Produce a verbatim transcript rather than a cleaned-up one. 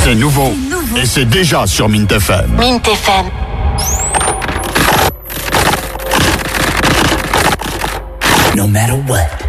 C'est nouveau. Et c'est déjà sur Mint F M. Mint F M. No matter what.